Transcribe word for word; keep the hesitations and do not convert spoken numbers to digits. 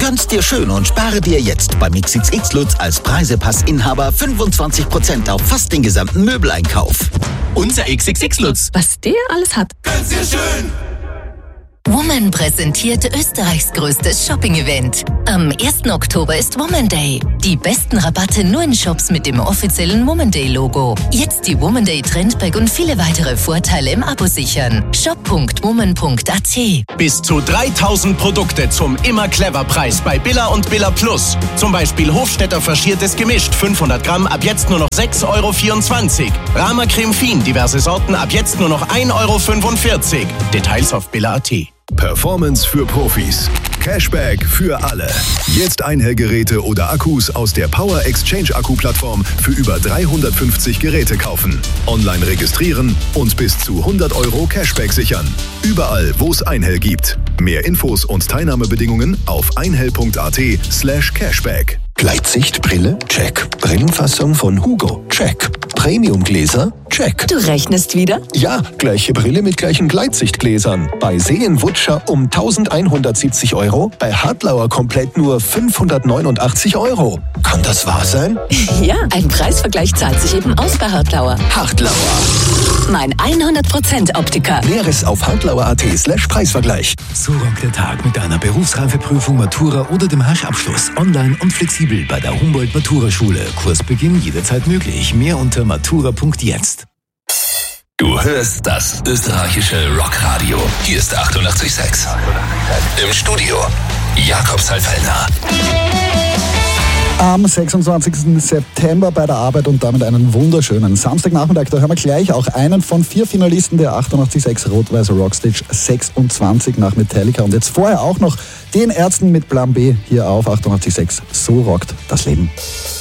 Gönn's dir schön und spare dir jetzt beim X X X Lutz als Preisepassinhaber fünfundzwanzig Prozent auf fast den gesamten Möbeleinkauf. Unser X X X Lutz. Was der alles hat. Gönn's dir schön! Woman präsentiert Österreichs größtes Shopping-Event. Am ersten Oktober ist Woman Day. Die besten Rabatte nur in Shops mit dem offiziellen Woman Day-Logo. Jetzt die Woman Day Trendbag und viele weitere Vorteile im Abo sichern. shop punkt woman punkt a t. Bis zu dreitausend Produkte zum Immer-Clever-Preis bei Billa und Billa Plus. Zum Beispiel Hofstetter Faschiertes gemischt, fünfhundert Gramm, ab jetzt nur noch sechs Euro vierundzwanzig. Rama Creme Fin, diverse Sorten, ab jetzt nur noch ein Euro fünfundvierzig. Details auf billa punkt a t. Performance für Profis. Cashback für alle. Jetzt Einhellgeräte oder Akkus aus der Power Exchange Akku-Plattform für über dreihundertfünfzig Geräte kaufen. Online registrieren und bis zu hundert Euro Cashback sichern. Überall, wo es Einhell gibt. Mehr Infos und Teilnahmebedingungen auf einhell punkt a t slash cashback. Gleitsichtbrille? Check. Brillenfassung von Hugo? Check. Premiumgläser? Check. Du rechnest wieder? Ja, gleiche Brille mit gleichen Gleitsichtgläsern. Bei Seen-Wutscher um eintausendeinhundertsiebzig Euro, bei Hartlauer komplett nur fünfhundertneunundachtzig Euro. Kann das wahr sein? Ja, ein Preisvergleich zahlt sich eben aus bei Hartlauer. Hartlauer. Mein hundert Prozent Optiker. Näheres auf hartlauer punkt a t slash Preisvergleich. So rockt der Tag mit einer Berufsreifeprüfung, Matura oder dem Haschabschluss. Online und flexibel bei der Humboldt-Matura-Schule. Kursbeginn jederzeit möglich. Mehr unter matura punkt jetzt. Du hörst das österreichische Rockradio. Hier ist achtundachtzig Komma sechs. Im Studio Jakob Salfellner. Am sechsundzwanzigsten September bei der Arbeit und damit einen wunderschönen Samstagnachmittag. Da hören wir gleich auch einen von vier Finalisten der achtundachtzig Komma sechs Rot-Weiß Rockstage sechsundzwanzig nach Metallica. Und jetzt vorher auch noch den Ärzten mit Plan B hier auf achtundachtzig Komma sechs. So rockt das Leben.